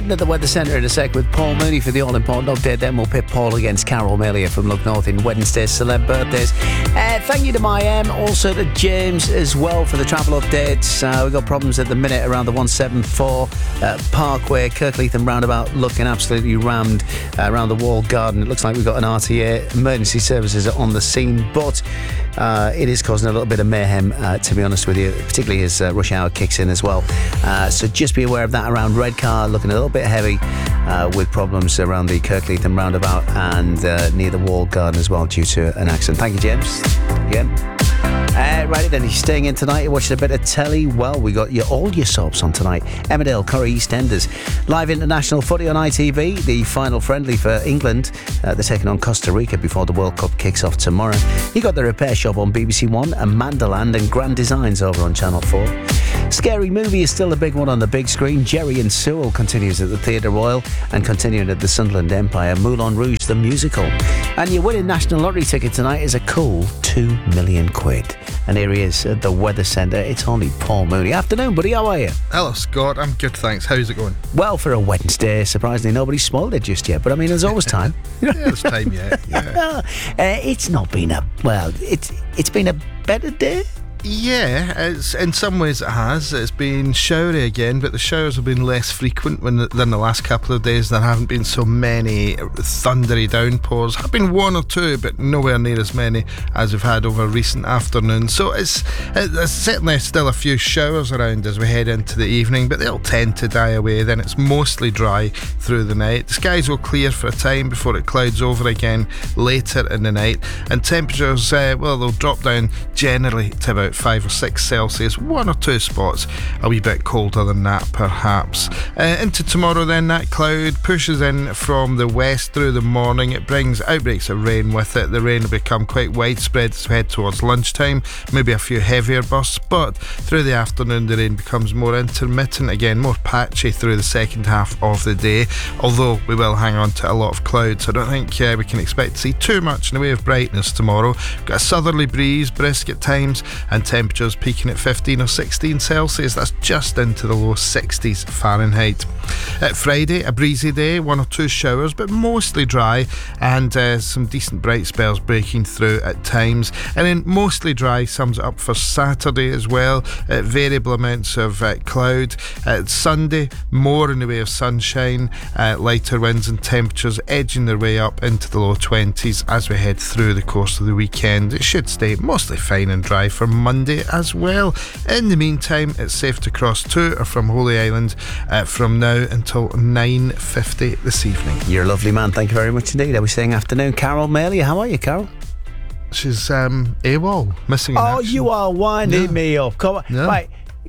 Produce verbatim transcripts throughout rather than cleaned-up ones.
Heading to the Weather Centre in a sec with Paul Mooney for the all-important update. Then we'll pit Paul against Carol Melia from Look North in Wednesday's celeb birthdays. Uh, thank you to my M, also to James as well for the travel updates. Uh, we've got problems at the minute around the one seventy-four uh, Parkway, Kirkleatham roundabout, looking absolutely rammed uh, around the Walled Garden. It looks like we've got an R T A. Emergency services are on the scene, but uh, it is causing a little bit of mayhem, uh, to be honest with you, particularly as uh, rush hour kicks in as well. Uh, so just be aware of that around Redcar, looking a little bit heavy uh, with problems around the Kirkleatham roundabout and uh, near the Walled Garden as well due to an accident. Thank you, James. Again. Uh, right then, you're staying in tonight, you're watching a bit of telly. Well, we got your, all your soaps on tonight. Emmerdale, Corrie, EastEnders. Live international footy on I T V. The final friendly for England. Uh, they're taking on Costa Rica before the World Cup kicks off tomorrow. You got The Repair Shop on B B C One, and Mandaland and Grand Designs over on Channel four. Scary Movie is still a big one on the big screen. Jerry and Sewell continues at the Theatre Royal and continuing at the Sunderland Empire. Moulin Rouge, the musical. And your winning National Lottery ticket tonight is a cool two million quid. And here he is at the Weather Centre. It's only Paul Mooney. Afternoon, buddy. How are you? Hello, Scott. I'm good, thanks. How's it going? Well, for a Wednesday, surprisingly, nobody's spoiled it just yet. But I mean, there's always time. Yeah, there's time yet. Yeah. uh, it's not been a well. It's it's been a better day. Yeah, it's, in some ways it has. It's been showery again, but the showers have been less frequent when, than the last couple of days. There haven't been so many thundery downpours. Have been one or two, but nowhere near as many as we've had over recent afternoons. So it's, it's certainly still a few showers around as we head into the evening, but they'll tend to die away. Then it's mostly dry through the night. The skies will clear for a time before it clouds over again later in the night, and temperatures, uh, well, they'll drop down generally to about five or six Celsius. One or two spots a wee bit colder than that, perhaps. Uh, into tomorrow, then, that cloud pushes in from the west through the morning. It brings outbreaks of rain with it. The rain will become quite widespread as we head towards lunchtime. Maybe a few heavier bursts, but through the afternoon, the rain becomes more intermittent again, more patchy through the second half of the day. Although we will hang on to a lot of clouds, I don't think uh, we can expect to see too much in the way of brightness tomorrow. We've got a southerly breeze, brisk at times, and temperatures peaking at fifteen or sixteen Celsius. That's just into the low sixties Fahrenheit. At Friday, a breezy day, one or two showers, but mostly dry, and uh, some decent bright spells breaking through at times. And then mostly dry sums it up for Saturday as well. Uh, variable amounts of uh, cloud. Uh, Sunday, more in the way of sunshine, uh, lighter winds and temperatures edging their way up into the low twenties as we head through the course of the weekend. It should stay mostly fine and dry for Monday as well. In the meantime, it's safe to cross to or from Holy Island uh, from now until nine fifty this evening. You're a lovely man. Thank you very much indeed. Are we saying afternoon? Carol Melia, how are you, Carol? She's um, AWOL, missing in Oh, action. you are winding Yeah. me up. Come on. Yeah. Right.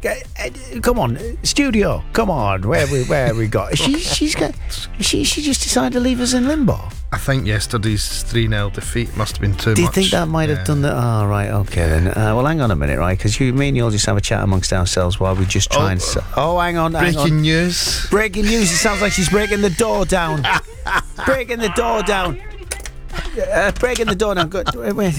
Come on, studio. Come on. Where we where have we got? She she's got. She she just decided to leave us in limbo. I think yesterday's three nil defeat must have been too much. Do you think that might have Yeah. done that? Oh, right, okay then. Uh, well, hang on a minute, right? Because you, me and you'll just have a chat amongst ourselves while we just try Oh. and... s- Oh, hang on, hang Breaking on. news. Breaking news. It sounds like she's breaking the door down. Breaking the door down. Uh, breaking the door down. Go, wait,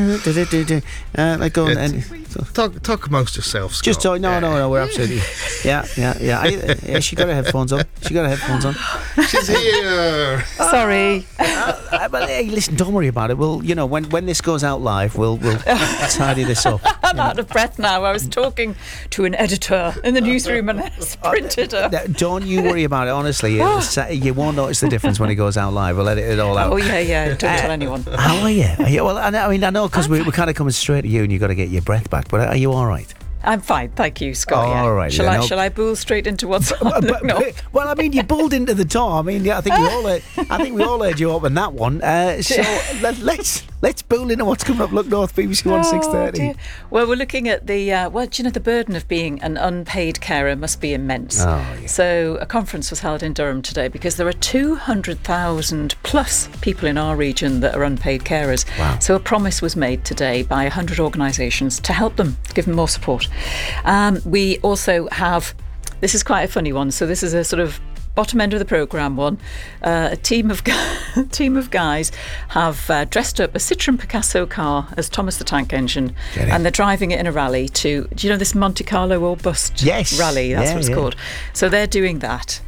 uh, like go and... Talk, talk amongst yourselves, Scott. Just talk, no, Yeah. no, no, we're absolutely... Yeah, yeah, yeah. I, yeah, she got her headphones on. She got her headphones on. She's here. Sorry. Uh, but hey, listen, don't worry about it. We'll, you know, when, when this goes out live, we'll we'll tidy this up. I'm out of breath now. I was talking to an editor in the newsroom and I sprinted her. Uh, Don't you worry about it, honestly. It's, uh, you won't notice the difference when it goes out live. We'll edit it all out. Oh, yeah, yeah. Don't tell anyone. How are you? Are you well, I, know, I mean, I know because we, we're kind of coming straight to you and you've got to get your breath back, but are you all right? I'm fine, thank you, Scott. Oh, yeah. all right, Shall yeah, I no- shall I bull straight into what's on? But- but- No. Well, I mean, you bulled into the door. I mean, yeah, I think we all heard, I think we all heard you open that one. Uh, so let, let's let's bull into what's coming up. Look North, B B C One six Oh, thirty. dear. Well, we're looking at the, uh, well, do you know, the burden of being an unpaid carer must be immense. Oh, yeah. So a conference was held in Durham today because there are two hundred thousand plus people in our region that are unpaid carers. Wow. So a promise was made today by one hundred organisations to help them, give them more support. Um, we also have, this is quite a funny one, so this is a sort of bottom end of the programme one. Uh, a team of gu- team of guys have uh, dressed up a Citroen Picasso car as Thomas the Tank Engine, Get it. and they're driving it in a rally to, do you know this Monte Carlo or Bust Yes. rally? That's Yeah, what it's yeah. called. So they're doing that.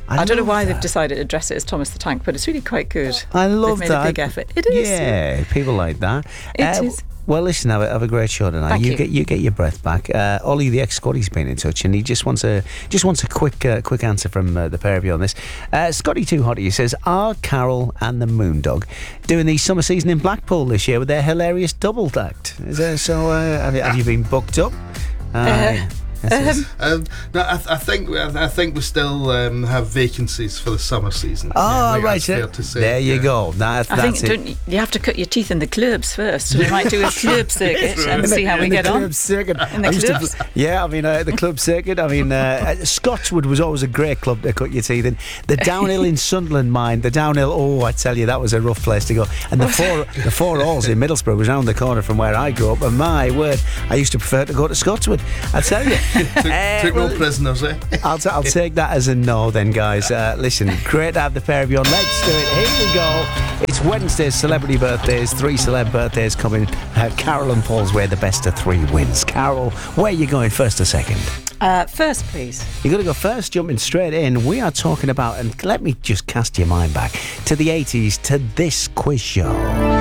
I, don't know love why that. they've decided to dress it as Thomas the Tank, but it's really quite good. I love they've made that. a big effort. It is. Yeah, people like that. It is. Well, listen, have a, have a great show tonight. Thank you you. get you get your breath back. Uh, Ollie, the ex-Scotty's been in touch, and he just wants a just wants a quick uh, quick answer from uh, the pair of you on this. Uh, Scotty Too Hotty, he says, are Carol and the Moondog doing the summer season in Blackpool this year with their hilarious double act? Is there, so uh, have, you, have you been booked up? Uh, Uh, this is- Um, no, I, th- I think I think we still um, have vacancies for the summer season. Oh, Yeah, I think right. that's so fair to say, there you yeah. go. That, I that's think it. don't you, you have to cut your teeth in the clubs first. So we might do a club circuit and In see the- how we in the get club on. Circuit. In the I used to clubs. pl- yeah, I mean, uh, the club circuit. I mean, uh, Scotswood was always a great club to cut your teeth in. The downhill in Sunderland, mind the downhill. Oh, I tell you, that was a rough place to go. And the four, the four halls in Middlesbrough was round the corner from where I grew up. And my word, I used to prefer to go to Scotswood. I tell you. Took, Uh, took no well, prisoners, eh? I'll, t- I'll take that as a no then, guys. Uh, listen, great to have the pair of you on. Let's do it. Here we go. It's Wednesday's celebrity birthdays. Three celeb birthdays coming. Uh, Carol and Paul's where the best of three wins. Carol, where are you going first or second? Uh, first, please. You're going to go first, jumping straight in. We are talking about, and let me just cast your mind back to the eighties, to this quiz show.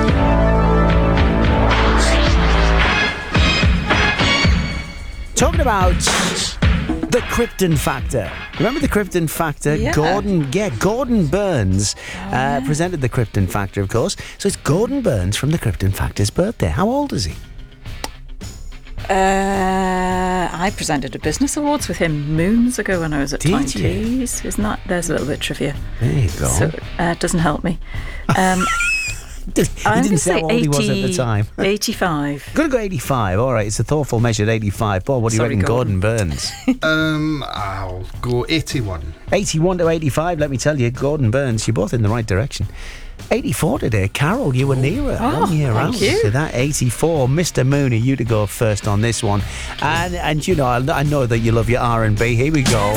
Talking about the Krypton Factor. Remember the Krypton Factor? Yeah. Gordon, yeah, Gordon Burns uh, presented the Krypton Factor, of course. So it's Gordon Burns from the Krypton Factor's birthday. How old is he? Uh, I presented a business awards with him moons ago when I was at Did twenties. Isn't that? There's a little bit of trivia. There you go. So uh, it doesn't help me. Um, he I'm didn't gonna say how old he was at the time. eighty-five. I'm going to go eighty-five. All right, it's a thoughtful measure at eighty-five. Paul, what do you Sorry, reckon, Gordon, Gordon. Burns? Um, I'll go eighty-one. eighty-one to eighty-five, let me tell you, Gordon Burns, you're both in the right direction. eighty-four today. Carol, you were nearer. Oh, One year thank out you. to that. eighty-four. Mister Mooney, you to go first on this one. And, and you know, I I know that you love your R and B. Here we go.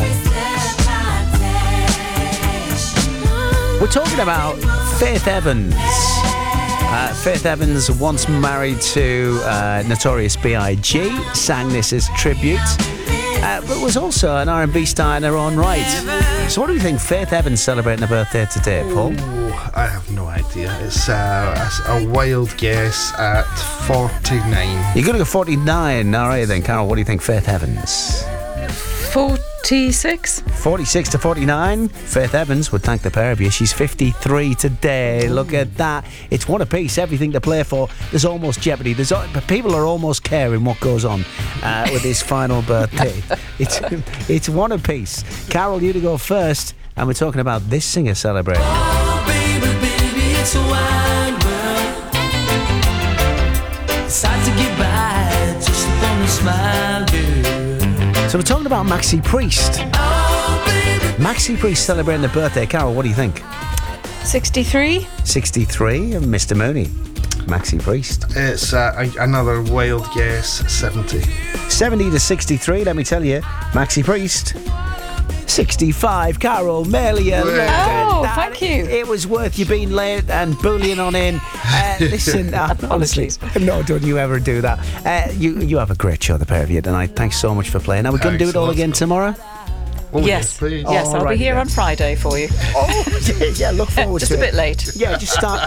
We're talking about Faith Evans. Uh, Faith Evans, once married to uh, Notorious B I G, sang this as tribute, uh, but was also an R and B star in her own right. So what do you think Faith Evans celebrating her birthday today, Paul? Oh, I have no idea. It's uh, a, a wild guess at forty-nine. You're going to go forty-nine. All right then, Carol, what do you think Faith Evans? forty-six. forty-six to forty-nine. Faith Evans would thank the pair of you. She's fifty-three today. Look at that. It's one apiece, everything to play for. There's almost jeopardy. There's al- people are almost caring what goes on uh, with his final birthday. It's it's one apiece. Carol, you to go first. And we're talking about this singer celebrating. Oh, baby, baby, it's a wide world. It's hard to get by just upon a smile, girl. So we're talking about Maxi Priest. Oh, baby. Maxi Priest celebrating the birthday. Carol, what do you think? sixty-three. sixty-three. And Mister Mooney. Maxi Priest. It's uh, a, another wild guess, seventy. seventy to sixty-three, let me tell you. Maxi Priest. sixty-five. Carol Melia. Look at Oh, that. thank you. It was worth you being late and bullying on in. Uh, listen, uh, honestly, no, don't you ever do that. Uh, you you have a great show, the pair of you, tonight. Thanks so much for playing. Are we going to do it all Thanks, again lots. tomorrow? Oh, Yes. please. Yes, All I'll right, be here then. on Friday for you. Oh, yeah, yeah, look forward Just to a it. bit late. Yeah, just start